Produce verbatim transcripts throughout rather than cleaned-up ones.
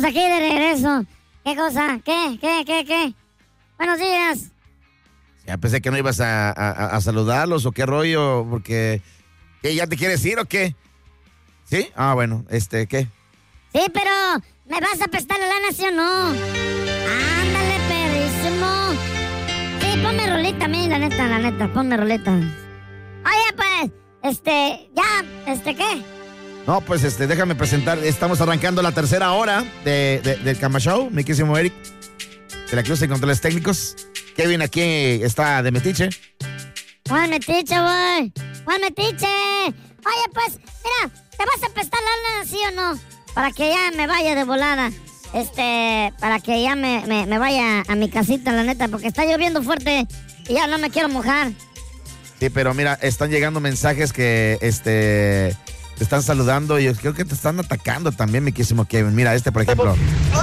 aquí de regreso. ¿Qué cosa? ¿Qué? ¿Qué? ¿Qué? ¿Qué? Buenos días. Ya pensé que no ibas a, a, a saludarlos o qué rollo, porque... ¿Qué, ya te quieres ir o qué? ¿Sí? Ah, bueno, este, ¿qué? Sí, pero ¿me vas a prestar la lana, sí o no? Ándale, perrísimo. Sí, ponme rolita a mí, la neta, la neta, ponme rolita. Oye, pues, este, ya, este, ¿qué? No, pues, este, déjame presentar, estamos arrancando la tercera hora de, de, del Cama Show, mi querísimo Eric, de la Cruz en Controles Técnicos. Kevin aquí está de metiche. ¿Cuál metiche, güey? ¿Cuál metiche? Oye, pues, mira, ¿te vas a prestar la lana, sí o no? Para que ya me vaya de volada. Este, para que ya me, me, me vaya a mi casita, la neta, porque está lloviendo fuerte y ya no me quiero mojar. Sí, pero mira, están llegando mensajes que, este, te están saludando y yo creo que te están atacando también, mi querísimo Kevin. Mira, este, por ejemplo.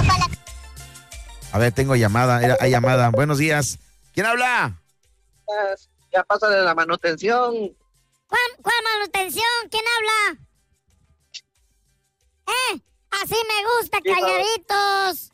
A ver, tengo llamada, era, hay llamada. Buenos días. ¿Quién habla? Ya pasa de la manutención. ¿Cuál, cuál manutención? ¿Quién habla? ¿Eh? Así me gusta, calladitos.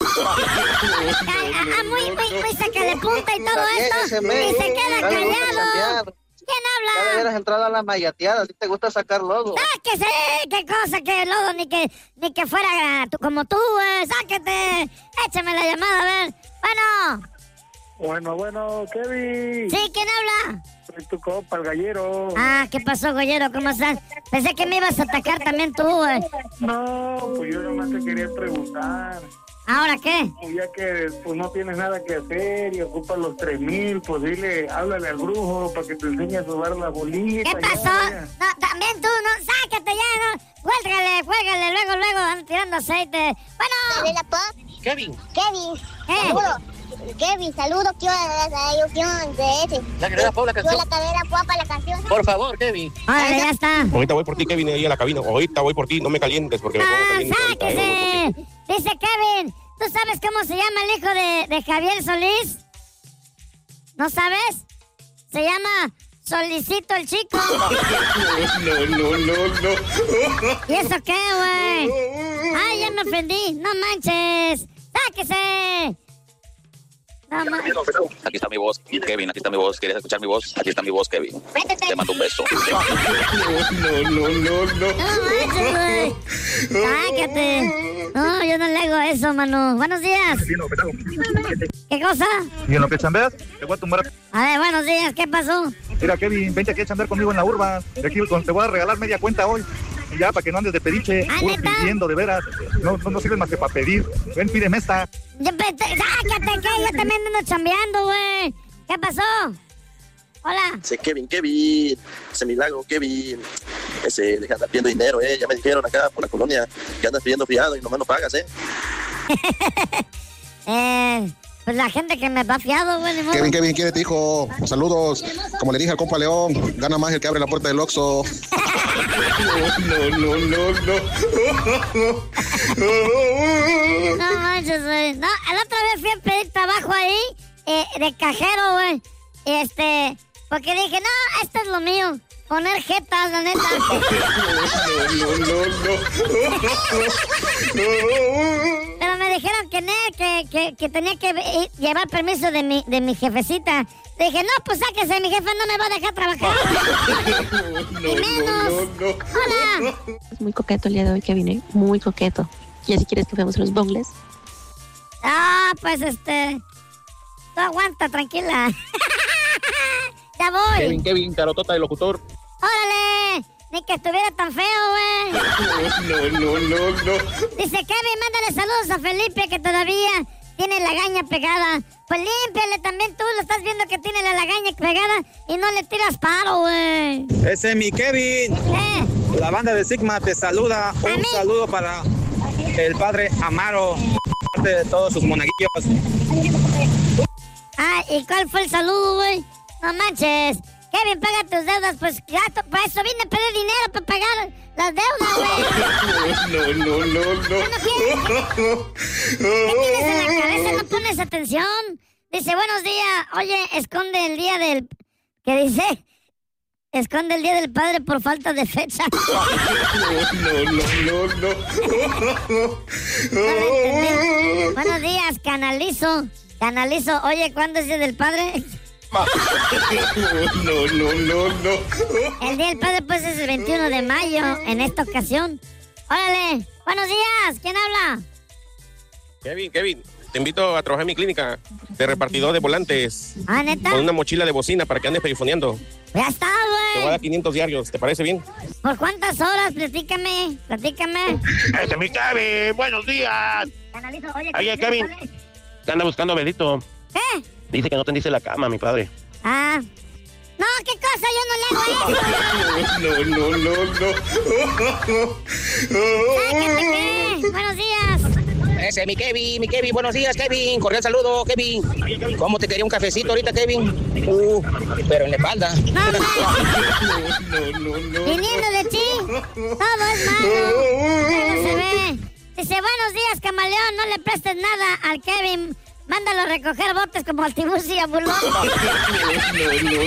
Ah, muy, muy, muy saca de punta y todo esto. Y se queda callado. ¿Quién habla? Ya deberías entrar a la mayateada, si te gusta sacar lodo. ¡Sáquese! ¿Qué cosa que lodo? Ni que, ni que fuera tú, como tú, eh. ¡Sáquete! Échame la llamada, a ver. Bueno. Bueno, bueno, Kevin. Sí, ¿quién habla? Soy tu compa, el gallero. Ah, ¿qué pasó, Goyero? ¿Cómo estás? Pensé que me ibas a atacar también tú, güey. No, pues yo nomás te quería preguntar. ¿Ahora qué? Ya que pues no tienes nada que hacer y ocupas los tres mil, pues dile, háblale al brujo para que te enseñe a jugar la bolita. ¿Qué pasó? Ya, ya. No, también tú, no, sácate ya, no. Cuélgale, cuélgale, luego, luego, van tirando aceite. Bueno. Kevin. Kevin, ¿Eh? saludo. Kevin, saludo, quiero la canción de ese. La cadera pop, la Yo canción. la cadera guapa la canción. Por favor, Kevin. Órale, ya está. Ahorita voy por ti, Kevin, ahí a la cabina. Ahorita voy por ti, no me calientes porque me pongo ¡Ah, caliente. ahorita, eh, voy por sáquese! ti. Dice Kevin, ¿tú sabes cómo se llama el hijo de, de Javier Solís? ¿No sabes? Se llama Solicito el Chico. No, no, no, no. ¿Y eso qué, güey? ¡Ay, ya me ofendí! ¡No manches! ¡Sáquese! No manches. Aquí está mi voz, Kevin, aquí está mi voz. ¿Quieres escuchar mi voz? Aquí está mi voz, Kevin. Te mando un beso. No, no, no, no. No manches, güey. Sácate. No, yo no le hago eso, Manu. Buenos días. ¿Qué cosa? ¿Y en lo que chambeas? Te voy a tumbar. A ver, buenos días. ¿Qué pasó? Mira, Kevin, vente aquí a chambear conmigo en la urba. De aquí te voy a regalar media cuenta hoy. Y ya, para que no andes de pediche. ¿Ah, Puro neta? pidiendo, de veras. No, no, no sirves más que para pedir. Ven, pídeme esta. Yo, pe- te- sácate, que yo también ando chambeando, güey. ¿Qué pasó? Hola. Ese Kevin, Kevin, ese milagro, Kevin. Ese, deja de andar pidiendo dinero, eh. Ya me dijeron acá por la colonia que andas pidiendo fiado y nomás no pagas, eh. eh, pues la gente que me va fiado, güey. ni modo. Kevin, Kevin, ¿quiere te dijo? Saludos. Como le dije al compa León, gana más el que abre la puerta del Oxxo. No, no, no, no. No manches, güey. No, la otra vez fui a pedir trabajo ahí, eh, de cajero, güey. Y este, porque dije, no, esto es lo mío. Poner jetas, la neta. No, no, no. Pero me dijeron que, ne, que, que, que tenía que ir- llevar permiso de mi, de mi jefecita. Dije, no, pues sáquese, mi jefe no me va a dejar trabajar. Ni menos. Hola. Es muy coqueto el día de hoy que vine, muy coqueto. Y así quieres que veamos los bongles. Ah, pues este... Tú aguanta, tranquila. Ya voy. Kevin, Kevin, carotota de locutor. ¡Órale! Ni que estuviera tan feo, güey. No, no, no, no. Dice Kevin, mándale saludos a Felipe, que todavía tiene la lagaña pegada. Pues límpiale también tú, lo estás viendo que tiene la lagaña pegada y no le tiras paro, güey. Ese es mi Kevin. ¿Eh? La banda de Sigma te saluda. Un mí? saludo para el padre Amaro, parte de todos sus monaguillos. Ah, ¿y cuál fue el saludo, güey? No manches. Kevin, paga tus deudas, pues ya, to- para eso vine a pedir dinero para pagar las deudas, güey. No, no, no, no. ¿Qué tienes en la cabeza? ¿No pones atención? Dice, buenos días. Oye, esconde el día del... ¿Qué dice? esconde el Día del Padre por falta de fecha. No, no, no, no. No lo entendí. Buenos días, Canalizo. Canalizo, oye, ¿cuándo es Día del Padre? No, no, no, no. El Día del Padre, pues, es el veintiuno de mayo, en esta ocasión. Órale, buenos días, ¿quién habla? Kevin, Kevin, te invito a trabajar en mi clínica de repartidor de volantes. Ah, ¿neta? Con una mochila de bocina para que andes perifoneando. Ya está, Te voy a güey. dar quinientos diarios, ¿te parece bien? ¿Por cuántas horas? Platícame, platícame. ¡Ese es mi Kevin! ¡Buenos días! Canalizo, oye, Oye, Kevin, te anda buscando a Belito. ¿Qué? Dice que no tendiste la cama, mi padre. Ah. No, ¿qué cosa? Yo no le hago eso. No, no, no, no. Sácate, ¿qué? Buenos días. Ese, mi Kevin, mi Kevin, buenos días, Kevin. Cordial saludo, Kevin. ¿Cómo te quería un cafecito ahorita, Kevin? Uh, pero en la espalda. No, hombre. No, no, no. Viniendo de ti, todo es malo. Pero se ve. Dice, buenos días, camaleón, no le prestes nada al Kevin. Mándalo a recoger botes como al Tibús y a Bulón. No, no,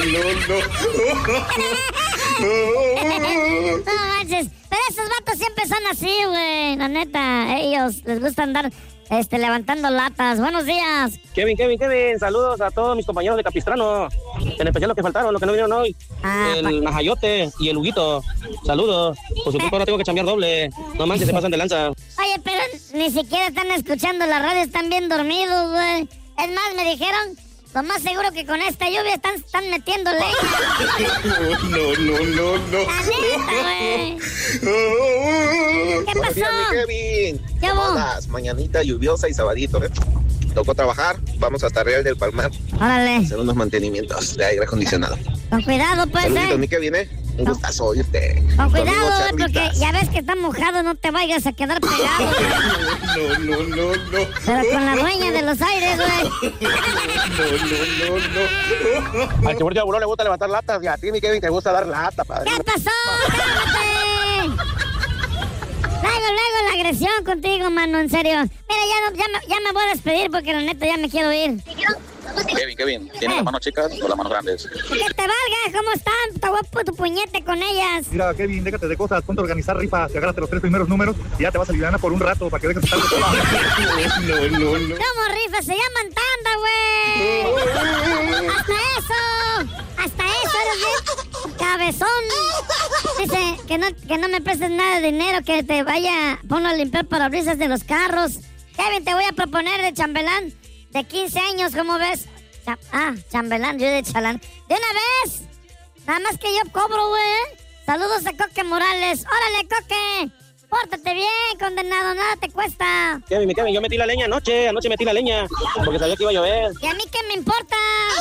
no, no. No manches. Pero esos vatos siempre son así, güey. La neta, ellos les gusta andar este, levantando latas. Buenos días. Kevin, Kevin, Kevin, saludos a todos mis compañeros de Capistrano. En especial los que faltaron, los que no vinieron hoy. Ah, el pa- Najayote y el Huguito. Saludos. Por su culpa ahora tengo que chambear doble. No manches, se pasan de lanza. Oye, pero ni siquiera están escuchando la radio, están bien dormidos, güey. Es más, me dijeron, lo más seguro que con esta lluvia están, están metiendo leña. No, no, no, no. La neta, güey. ¿Qué Buenos días, pasó? mi Kevin. ¿Qué ¿Cómo hubo? andas? Mañanita lluviosa y sabadito, ¿eh? Tocó trabajar, vamos hasta Real del Palmar a Órale, hacer unos mantenimientos de aire acondicionado. con cuidado, pues, Saluditos, eh. mi Kevin, ¿eh? Un gustazo oírte. Con Tu amigo cuidado, güey, porque Charlitas. ya ves que está mojado, no te vayas a quedar pegado, güey. No, no, no, no. Pero con la dueña de los aires, güey. No, no, no, no. Al señor Diablo le gusta levantar latas y a ti, mi Kevin, te gusta dar lata, padre. ¿Qué pasó? ¡Cálmate! Luego, luego la agresión contigo, mano, en serio. Mira, ya, no, ya, me, ya me voy a despedir porque la neta ya me quiero ir. Kevin, Kevin, ¿tienes las manos chicas o las manos grandes? Que te valga, ¿cómo están? Está guapo tu puñete con ellas. Mira, Kevin, déjate de cosas, ponte a organizar rifas, y agárrate los tres primeros números y ya te vas a aliviar por un rato para que dejes de estar de No, no, no. ¿Cómo rifas? Se llaman tanda, güey. Hasta eso. Hasta eso, eres bien cabezón. Dice que no, que no me prestes nada de dinero, que te vaya, ponlo a limpiar parabrisas de los carros. Kevin, te voy a proponer de chambelán de quince años, ¿cómo ves? Cha- ah, chambelán, yo de chalán. De una vez. Nada más que yo cobro, güey. Saludos a Coque Morales. Órale, Coque. Pórtate bien, condenado, nada te cuesta. Kevin, mi Kevin, yo metí la leña anoche. Anoche metí la leña porque sabía que iba a llover. ¿Y a mí qué me importa?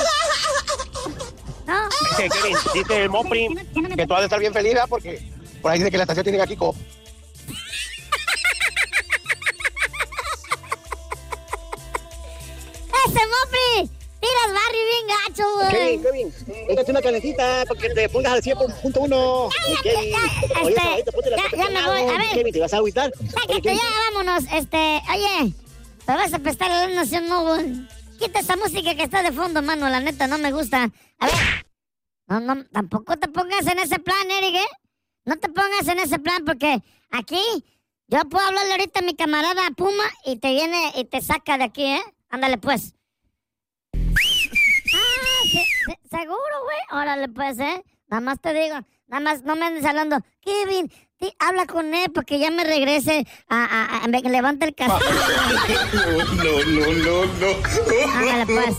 ¿No? Dice Kevin, dice el Mopri que tú has de estar bien feliz, ¿verdad? Porque por ahí dice que la estación tiene a Kiko. ¡Ese Mopri! ¡Tiras barrio bien gacho, güey! Kevin, Kevin, échate una canecita para que te pongas al cien punto uno. Kevin, ya, oye, este, sabadito, ponte la ya- tapa ya con me voy, agua. a ver. Kevin, ¿te vas a agüitar? Oye, Sácate Kevin, ya, vámonos. Este, oye, te vas a prestar la nación, no, güey. Quita esa música que está de fondo, mano, la neta, no me gusta. A ver, no, no, tampoco te pongas en ese plan, Eric, ¿eh? No te pongas en ese plan porque aquí yo puedo hablarle ahorita a mi camarada Puma y te viene y te saca de aquí, ¿eh? Ándale, pues. Ah, se- se- seguro, güey. Órale, pues, ¿eh? Nada más te digo, nada más no me andes hablando. Kevin, ti- habla con él porque ya me regrese a, a, a- me levante el castigo. No, no, no, no. Ándale, pues.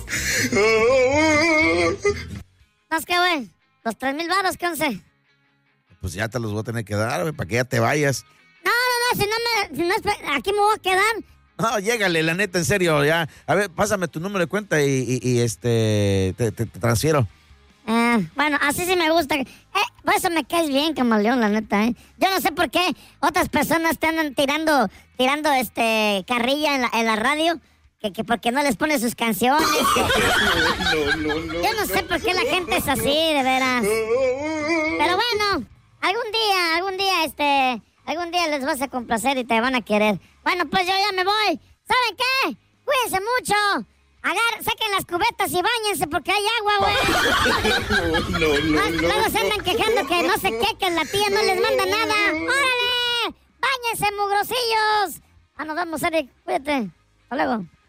¿No es que, güey? Los tres mil varos, ¿qué once? Pues ya te los voy a tener que dar, güey, para que ya te vayas. No, no, no, si no me, si no es, aquí me voy a quedar. No, llégale, la neta, en serio, ya. A ver, pásame tu número de cuenta y, y- y, este, te, te- te transfiero. Ah, bueno, así sí me gusta. Eh, por eso me caes bien, camaleón, la neta, ¿eh? Yo no sé por qué otras personas te andan tirando, tirando, este, carrilla en la, en la radio, que, que porque no les pones sus canciones. No, no, no. Yo no sé por qué la gente es así, de veras. Pero bueno, algún día, algún día, este, algún día les vas a complacer y te van a querer. Bueno, pues yo ya me voy. ¿Saben qué? Cuídense mucho. Agar, saquen las cubetas y báñense porque hay agua, güey. No, no, no, no. Luego se andan quejando que no sé qué, que la tía no les manda nada. ¡Órale! ¡Báñense, mugrosillos! Ah, nos vemos, Eric. Cuídate. Hasta luego.